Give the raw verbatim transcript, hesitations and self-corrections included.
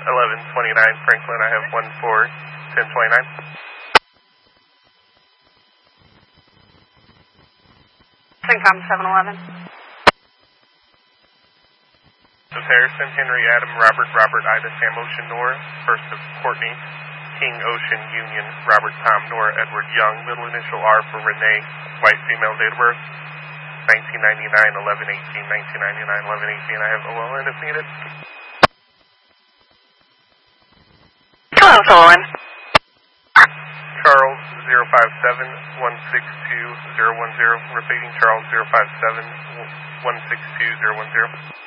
eleven twenty-nine Franklin, I have one four ten twenty-nine. Syncom seven eleven. This is Harrison, Henry, Adam, Robert, Robert, Ida, Sam, Ocean, Nora, first of Courtney, King, Ocean, Union, Robert, Tom, Nora, Edward, Young, middle initial R for Renee, white female, date of birth, nineteen ninety-nine, eleven eighteen, nineteen ninety-nine, eleven eighteen, I have O L N if needed. Hello, Solon. Charles, zero five seven, one six two, zero one zero, repeating Charles, zero five seven, one six two, zero one zero.